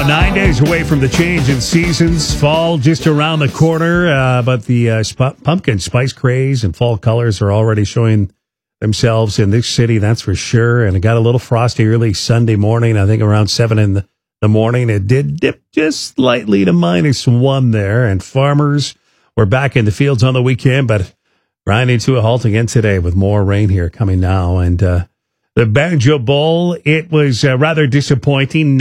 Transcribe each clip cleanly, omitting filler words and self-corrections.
9 days away from the change in seasons. Fall just around the corner, but the pumpkin spice craze and fall colors are already showing themselves in this city, that's for sure. And it got a little frosty early Sunday morning, I think around 7 in the morning. It did dip just slightly to -1 there, and farmers were back in the fields on the weekend, but grinding to a halt again today with more rain here coming now. And the Banjo Bowl, it was rather disappointing.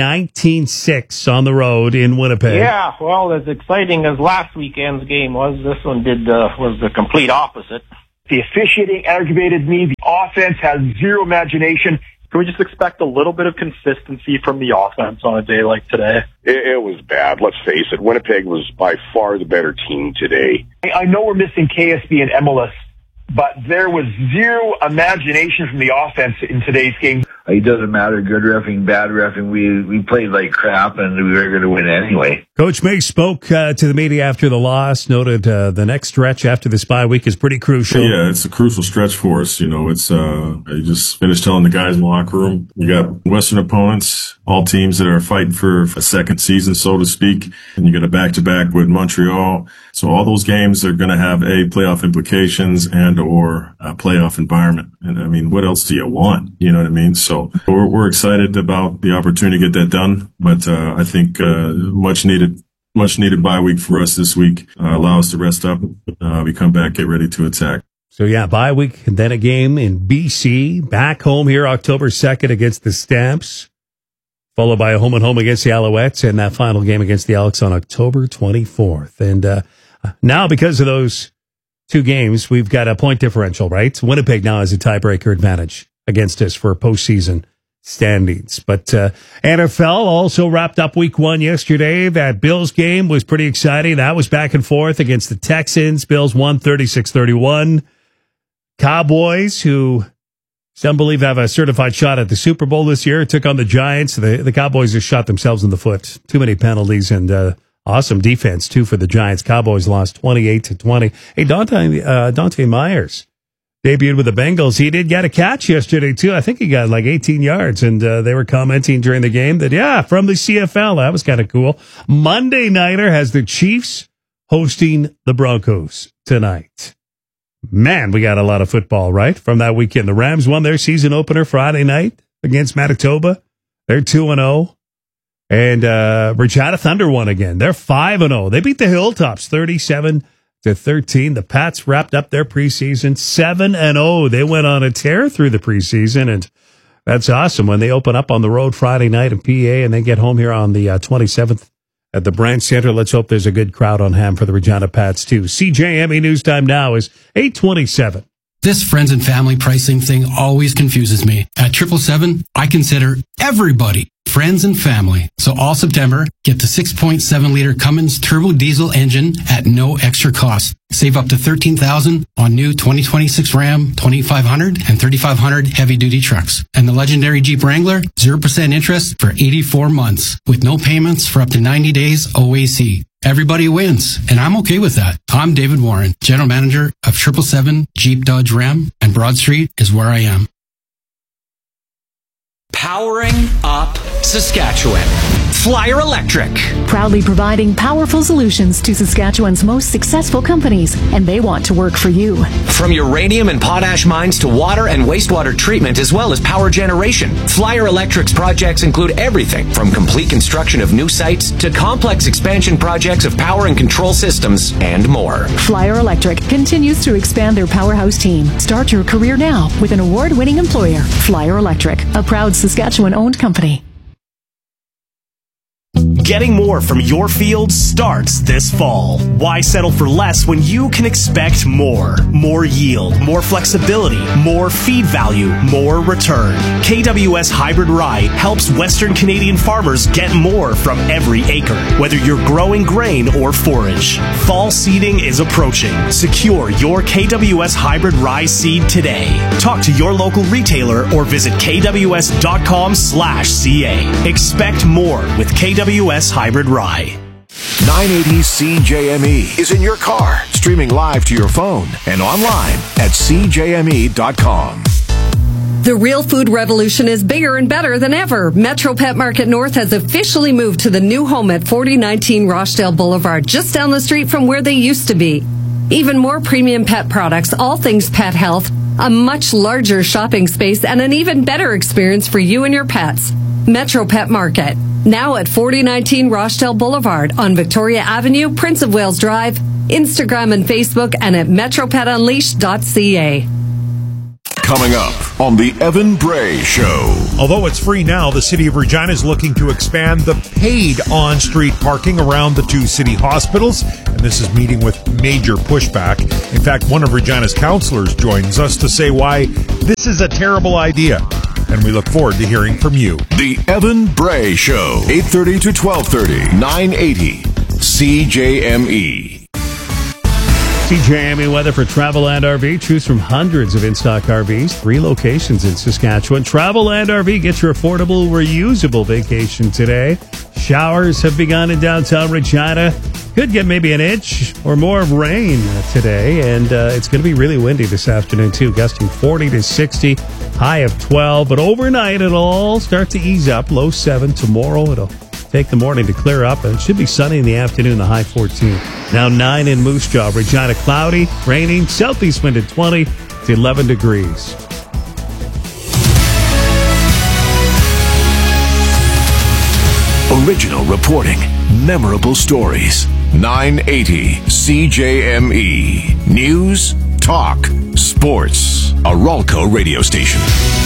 19-6 on the road in Winnipeg. Yeah, well, as exciting as last weekend's game was, this one was the complete opposite. The officiating aggravated me. The offense has zero imagination. Can we just expect a little bit of consistency from the offense on a day like today? It was bad. Let's face it. Winnipeg was by far the better team today. I know we're missing KSB and MLS, but there was zero imagination from the offense in today's game. It doesn't matter, good reffing, bad reffing. We played like crap, and we were going to win anyway. Coach May spoke to the media after the loss, noted the next stretch after this bye week is pretty crucial. Yeah, it's a crucial stretch for us. You know, it's I just finished telling the guys in the locker room, we got Western opponents, all teams that are fighting for a second season, so to speak, and you got a back-to-back with Montreal. So all those games are going to have playoff implications and or a playoff environment. And I mean, what else do you want? You know what I mean? So we're excited about the opportunity to get that done. But I think much needed bye week for us this week. Allow us to rest up, we come back, get ready to attack. So yeah, bye week, and then a game in BC, back home here October 2nd against the Stamps, followed by a home-and-home against the Alouettes, and that final game against the Elks on October 24th. And now, because of those two games, we've got a point differential, right? Winnipeg now has a tiebreaker advantage against us for postseason standings. But NFL also wrapped up week 1 yesterday. That Bills game was pretty exciting. That was back and forth against the Texans. Bills won 36-31. Cowboys, who some believe have a certified shot at the Super Bowl this year, took on the Giants. The Cowboys just shot themselves in the foot. Too many penalties and awesome defense, too, for the Giants. Cowboys lost 28-20. Hey, Dante Myers debuted with the Bengals. He did get a catch yesterday, too. I think he got like 18 yards, and they were commenting during the game that, yeah, from the CFL. That was kind of cool. Monday Nighter has the Chiefs hosting the Broncos tonight. Man, we got a lot of football, right, from that weekend. The Rams won their season opener Friday night against Manitoba. They're 2-0. And Regina Thunder won again. They're 5-0. They beat the Hilltops 37-13. The Pats wrapped up their preseason 7-0. They went on a tear through the preseason, and that's awesome when they open up on the road Friday night in PA and they get home here on the 27th at the Brandt Center. Let's hope there's a good crowd on hand for the Regina Pats, too. CJME News Time now is 8:27. This friends and family pricing thing always confuses me. At 777, I consider everybody friends and family. So all September, get the 6.7-liter Cummins turbo diesel engine at no extra cost. Save up to $13,000 on new 2026 Ram 2500 and 3500 heavy-duty trucks. And the legendary Jeep Wrangler, 0% interest for 84 months with no payments for up to 90 days OAC. Everybody wins, and I'm okay with that. I'm David Warren, General Manager of 777 Jeep Dodge Ram, and Broad Street is where I am. Powering up Saskatchewan. Flyer Electric. Proudly providing powerful solutions to Saskatchewan's most successful companies, and they want to work for you. From uranium and potash mines to water and wastewater treatment, as well as power generation, Flyer Electric's projects include everything from complete construction of new sites to complex expansion projects of power and control systems and more. Flyer Electric continues to expand their powerhouse team. Start your career now with an award-winning employer. Flyer Electric, a proud Saskatchewan-owned company. Getting more from your field starts this fall. Why settle for less when you can expect more? More yield, more flexibility, more feed value, more return. KWS Hybrid Rye helps Western Canadian farmers get more from every acre, whether you're growing grain or forage. Fall seeding is approaching. Secure your KWS Hybrid Rye seed today. Talk to your local retailer or visit kws.com/ca. Expect more with KWS Hybrid Rye. 980 CJME is in your car, streaming live to your phone and online at CJME.com. The real food revolution is bigger and better than ever. Metro Pet Market North has officially moved to the new home at 4019 Rochdale Boulevard, just down the street from where they used to be. Even more premium pet products, all things pet health, a much larger shopping space, and an even better experience for you and your pets. Metro Pet Market, now at 4019 Rochdale Boulevard on Victoria Avenue, Prince of Wales Drive, Instagram and Facebook, and at metropetunleashed.ca. Coming up on the Evan Bray Show. Although it's free now, the City of Regina is looking to expand the paid on-street parking around the two city hospitals, and this is meeting with major pushback. In fact, one of Regina's councillors joins us to say why this is a terrible idea, and we look forward to hearing from you. The Evan Bray Show, 8:30 to 12:30, 980 CJME. CJME weather for Travelland RV. Choose from hundreds of in-stock RVs, 3 locations in Saskatchewan. Travelland RV, get your affordable, reusable vacation today. Showers have begun in downtown Regina. Could get maybe an inch or more of rain today, and it's going to be really windy this afternoon, too, gusting 40 to 60, high of 12. But overnight, it'll all start to ease up, low 7. Tomorrow, it'll take the morning to clear up, and it should be sunny in the afternoon, the high 14. Now 9 in Moose Jaw. Regina, cloudy, raining, southeast wind at 20 to 11 degrees. Original reporting, memorable stories. 980 CJME. News, talk, sports. A Ralco radio station.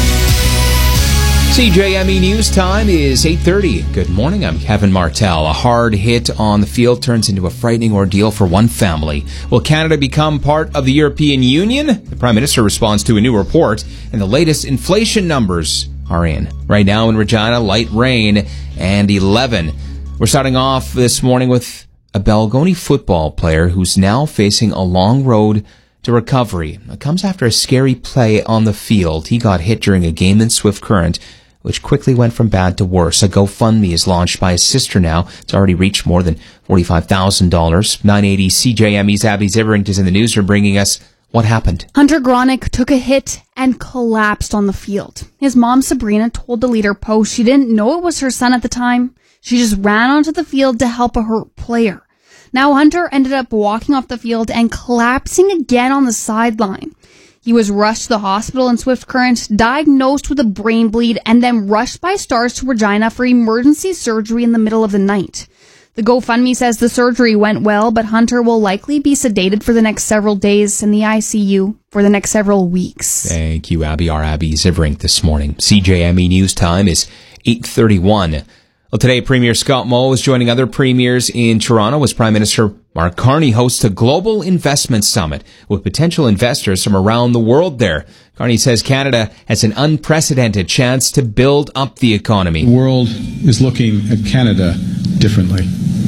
CJME News time is 8:30. Good morning, I'm Kevin Martell. A hard hit on the field turns into a frightening ordeal for one family. Will Canada become part of the European Union? The Prime Minister responds to a new report, and the latest inflation numbers are in. Right now in Regina, light rain and 11. We're starting off this morning with a Balgoni football player who's now facing a long road to recovery. It comes after a scary play on the field. He got hit during a game in Swift Current, which quickly went from bad to worse. A GoFundMe is launched by his sister now. It's already reached more than $45,000. 980 CJME's Abby Ziverink is in the newsroom bringing us what happened. Hunter Gronick took a hit and collapsed on the field. His mom, Sabrina, told the Leader Post she didn't know it was her son at the time. She just ran onto the field to help a hurt player. Now Hunter ended up walking off the field and collapsing again on the sideline. He was rushed to the hospital in Swift Current, diagnosed with a brain bleed, and then rushed by Stars to Regina for emergency surgery in the middle of the night. The GoFundMe says the surgery went well, but Hunter will likely be sedated for the next several days in the ICU for the next several weeks. Thank you, Abby. Our Abby Ziverink this morning. CJME News time is 8:31. Well, today, Premier Scott Moe is joining other premiers in Toronto as Prime Minister Mark Carney hosts a global investment summit with potential investors from around the world there. Carney says Canada has an unprecedented chance to build up the economy. The world is looking at Canada differently.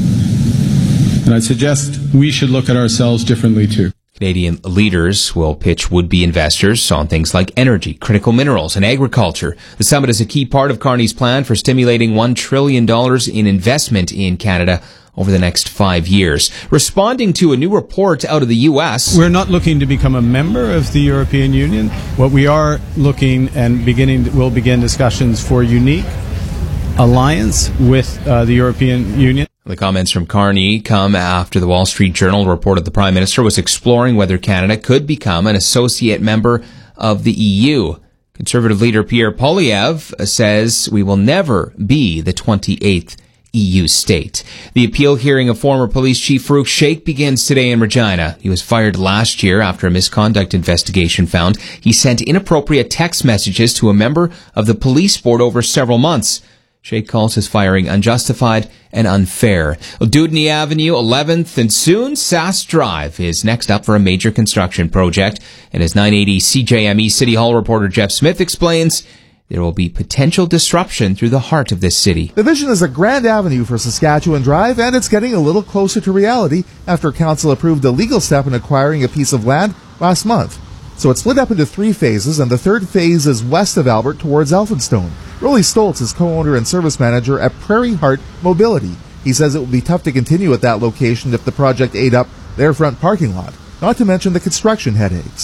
And I'd suggest we should look at ourselves differently too. Canadian leaders will pitch would-be investors on things like energy, critical minerals, and agriculture. The summit is a key part of Carney's plan for stimulating $1 trillion in investment in Canada over the next 5 years. Responding to a new report out of the U.S. We're not looking to become a member of the European Union. What we are looking and we'll begin discussions for unique alliance with the European Union. The comments from Carney come after the Wall Street Journal reported the Prime Minister was exploring whether Canada could become an associate member of the EU. Conservative leader Pierre Poilievre says we will never be the 28th EU state. The appeal hearing of former police chief Farouk Sheikh begins today in Regina. He was fired last year after a misconduct investigation found he sent inappropriate text messages to a member of the police board over several months. Sheikh calls his firing unjustified and unfair. Dewdney Avenue, 11th, and soon Sass Drive is next up for a major construction project. And as 980 CJME City Hall reporter Jeff Smith explains, there will be potential disruption through the heart of this city. The vision is a grand avenue for Saskatchewan Drive, and it's getting a little closer to reality after Council approved a legal step in acquiring a piece of land last month. So it's split up into 3 phases, and the third phase is west of Albert towards Elphinstone. Rolly Stoltz is co-owner and service manager at Prairie Heart Mobility. He says it will be tough to continue at that location if the project ate up their front parking lot, not to mention the construction headaches.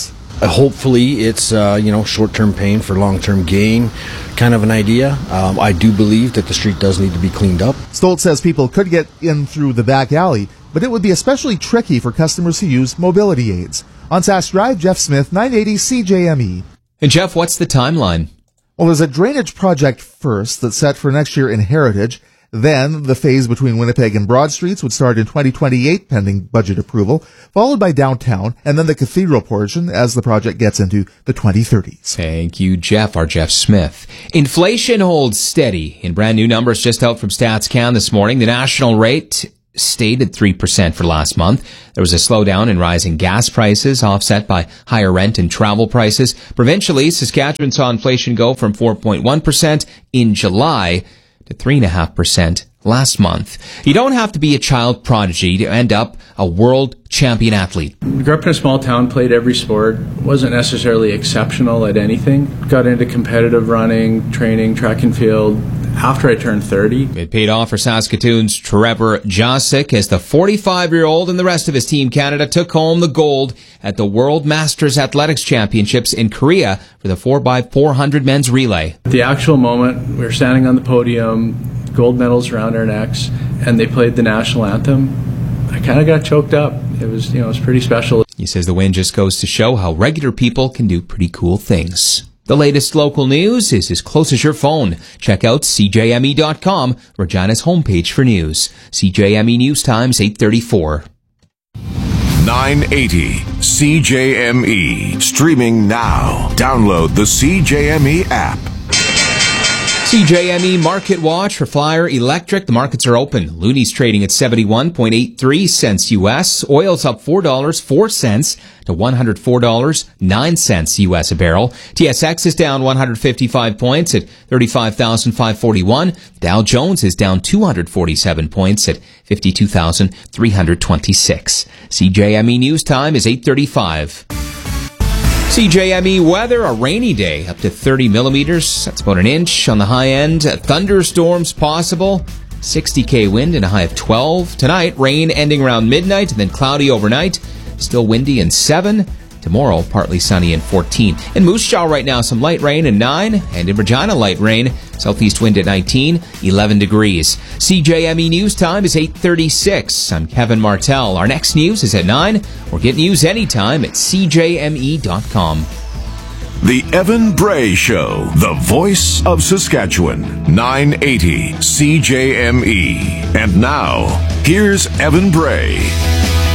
Hopefully it's, short-term pain for long-term gain kind of an idea. I do believe that the street does need to be cleaned up. Stoltz says people could get in through the back alley, but it would be especially tricky for customers who use mobility aids. On Sask Drive, Jeff Smith, 980 CJME. And Jeff, what's the timeline? Well, there's a drainage project first that's set for next year in Heritage. Then the phase between Winnipeg and Broad Streets would start in 2028, pending budget approval, followed by downtown, and then the Cathedral portion as the project gets into the 2030s. Thank you, Jeff. Our Jeff Smith. Inflation holds steady. In brand new numbers just out from StatsCan this morning, the national rate stayed at 3% for last month. There was a slowdown in rising gas prices, offset by higher rent and travel prices. Provincially, Saskatchewan saw inflation go from 4.1% in July to 3.5% last month. You don't have to be a child prodigy to end up a world champion athlete. Grew up in a small town, played every sport, wasn't necessarily exceptional at anything. Got into competitive running, training, track and field after I turned 30. It paid off for Saskatoon's Trevor Jasic as the 45-year-old and the rest of his Team Canada took home the gold at the World Masters Athletics Championships in Korea for the 4x400 men's relay. The actual moment, we were standing on the podium, gold medals around our necks, and they played the national anthem. I kind of got choked up. It was, it was pretty special. He says the win just goes to show how regular people can do pretty cool things. The latest local news is as close as your phone. Check out CJME.com, Regina's homepage for news. CJME News Times 8:34. 980 CJME. Streaming now. Download the CJME app. CJME Market Watch for Flyer Electric. The markets are open. Looney's trading at 71.83 cents U.S. Oil's up $4.04 to $104.09 U.S. a barrel. TSX is down 155 points at 35,541. Dow Jones is down 247 points at 52,326. CJME News Time is 8:35. CJME weather, a rainy day, up to 30 millimeters. That's about an inch on the high end. Thunderstorms possible. 60K wind and a high of 12. Tonight, rain ending around midnight and then cloudy overnight. Still windy and 7. Tomorrow, partly sunny and 14. In Moose Jaw right now, some light rain and 9. And in Regina, light rain. Southeast wind at 19, 11 degrees. CJME News Time is 8:36. I'm Kevin Martell. Our next news is at 9. Or get news anytime at CJME.com. The Evan Bray Show, the voice of Saskatchewan. 980 CJME. And now, here's Evan Bray.